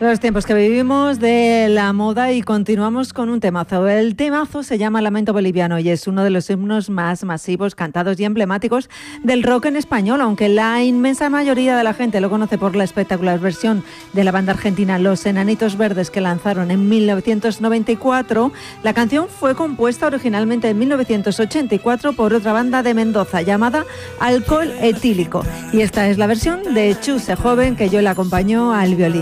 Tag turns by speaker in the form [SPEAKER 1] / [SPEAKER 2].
[SPEAKER 1] Los tiempos que vivimos de la moda y continuamos con un temazo. El temazo se llama Lamento Boliviano y es uno de los himnos más masivos, cantados y emblemáticos del rock en español, aunque la inmensa mayoría de la gente lo conoce por la espectacular versión de la banda argentina Los Enanitos Verdes que lanzaron en 1994. La canción fue compuesta originalmente en 1984 por otra banda de Mendoza llamada Alcohol Etílico y esta es la versión de Chuse Joven que yo le acompañó al violín.